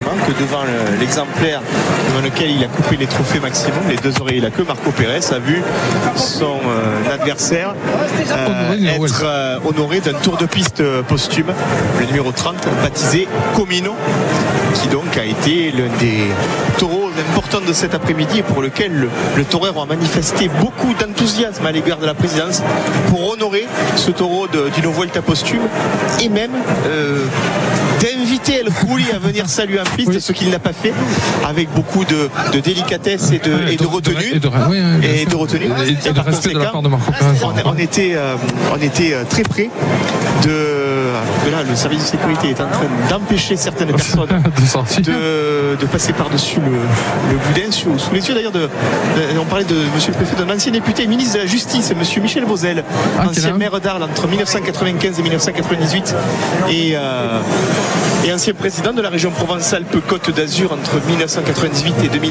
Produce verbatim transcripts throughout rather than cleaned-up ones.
également que devant le, l'exemplaire devant lequel il a coupé les trophées maximum, les deux oreilles et la queue, Marco Pérez a vu son euh, adversaire euh, être euh, honoré d'un tour de piste posthume, le numéro trente, baptisé Comino, qui donc a été l'un des taureaux importants de cet après-midi et pour lequel le, le torero a manifesté beaucoup d'enthousiasme à l'égard de la présidence pour honorer ce taureau de, d'une Vuelta posthume et même euh, d'inviter El Juli à venir saluer en piste, oui. Ce qu'il n'a pas fait, avec beaucoup de, de délicatesse et de, et de retenue et de, oui, oui, et de retenue et, et, et de respect de la part de Marco Pérez. On, on était, euh, on était très près de, de là, le service de sécurité est en train d'empêcher certaines personnes de, de, de passer par-dessus le, le boudin sous, sous les yeux d'ailleurs de, de, on parlait de monsieur le préfet d'un ancien député ministre de la Justice, monsieur Michel Vauzel, ah, ancien maire d'Arles entre dix-neuf cent quatre-vingt-quinze et dix-neuf cent quatre-vingt-dix-huit et, euh, et ancien président de la région Provence-Alpes-Côte d'Azur entre dix-neuf cent quatre-vingt-dix-huit et deux mille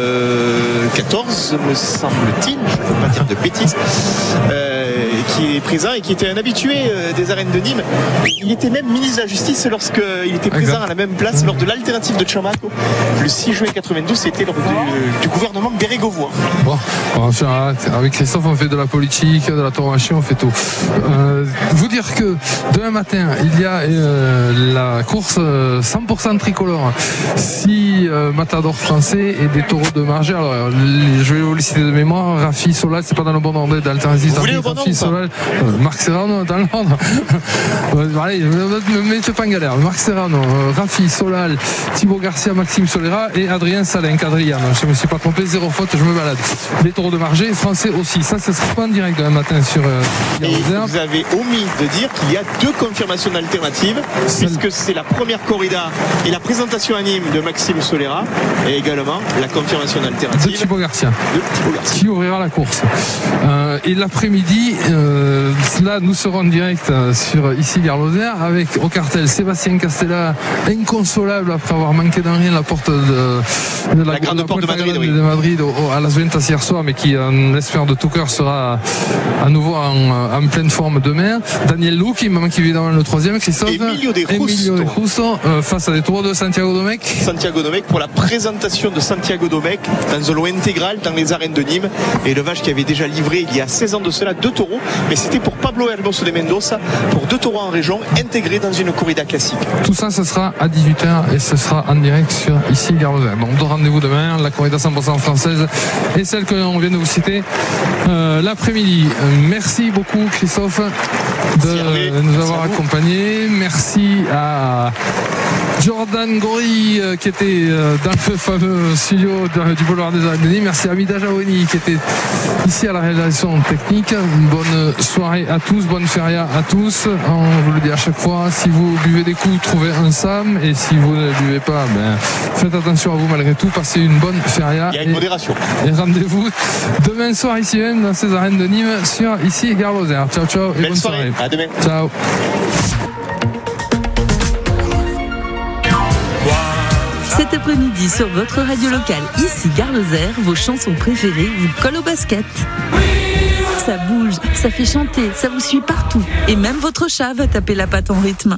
quatorze me semble-t-il, je ne veux pas dire de bêtises, euh, qui est présent et qui était un habitué euh, des arènes de Nîmes. Il était même ministre de la Justice lorsqu'il était présent à la même place lors de l'alternative de Chamaco le six juin quatre-vingt-douze, c'était lors du, du gouvernement Bérégovois. Bon, on va faire, avec Christophe on fait de la politique, de la tauromachie, on fait tout. Euh, vous dire que demain matin il y a euh, la course cent pour cent tricolore, six euh, matadors français et des taureaux de marge. Alors les, je vais vous les citer de mémoire. Rafi Solal, c'est pas dans le bon ordre d'alternative. Rafi Solal, euh, Marc Serrano dans l'ordre. Allez, ne me mettez pas en galère. Marc Serrano, euh, Rafi Solal, Thibaut Garcia, Maxime Solera et Adrien Salin, Adrien. Je me suis pas trompé, zéro faute, je me balade. Les taureaux de marge français aussi. Ça, ce sera pas en direct demain matin sur. Euh, et vous avez omis de dire qu'il y a deux confirmations alternatives, puisque c'est la première corrida et la présentation à Nîmes de Maxime Solera et également la confirmation alternative de Thibaut Garcia, de Thibaut Garcia. qui ouvrira la course. Euh, et l'après-midi, euh, là, nous serons en direct euh, sur ici Gare Lozère avec au cartel Sébastien Castella, inconsolable après avoir manqué d'un rien la porte de, de la, la grande la porte de Madrid, oui. de Madrid au, au, à Las Ventas hier soir, mais qui, on espère de tout cœur, sera à nouveau en, en pleine forme demain. Daniel Lou, qui me manque évidemment le troisième, Christophe. Emilio De Justo, De Justo euh, face à des taureaux de Santiago Domecq. Santiago Domecq pour la présentation de Santiago Domecq dans un lot intégral dans les arènes de Nîmes. Et le vache qui avait déjà livré il y a seize ans de cela deux taureaux, mais c'était pour Pablo Hermoso de Mendoza, pour deux taureaux en région intégrés dans une corrida classique. Tout ça, ce sera à dix-huit heures et ce sera en direct sur ici Gare Lozère. Bon, de rendez-vous demain, la corrida cent pour cent française et celle que l'on vient de vous citer euh, l'après-midi. Merci beaucoup Christophe de Merci nous avoir accompagnés. Merci à Jordan Gori euh, qui était euh, dans le fameux studio de, du boulevard des Arènes. Merci à Mida Jaoni qui était ici à la réalisation technique. Une bonne soirée à tous, bonne feria à tous. On vous le dit à chaque fois, si vous buvez des coups, trouvez un Sam, et si vous ne buvez pas, ben, faites attention à vous malgré tout, passez une bonne feria. Il y a une et, modération. Et rendez-vous demain soir ici même dans ces arènes de Nîmes sur ici Gare Lozère. Ciao ciao et Belle bonne soirée. soirée. À demain. Ciao. Cet après-midi sur votre radio locale, ici Gare Lozère, vos chansons préférées vous collent au basket. Ça bouge, ça fait chanter, ça vous suit partout. Et même votre chat va taper la patte en rythme.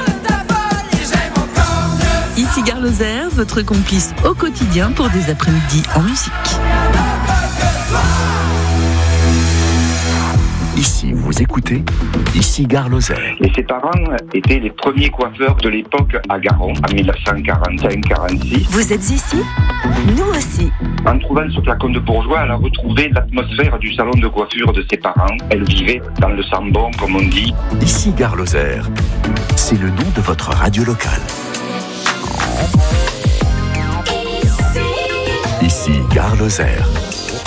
Ici Gare Lozère, votre complice au quotidien pour des après-midi en musique. Ici, vous écoutez, ici Gare Lozère. Et ses parents étaient les premiers coiffeurs de l'époque à Garon, en dix-neuf cent quarante-cinq quarante-six. Vous êtes ici ? Nous aussi. En trouvant ce flacon de bourgeois, elle a retrouvé l'atmosphère du salon de coiffure de ses parents. Elle vivait dans le sambon, comme on dit. Ici Gare Lozère, c'est le nom de votre radio locale. Ici Gare Lozère.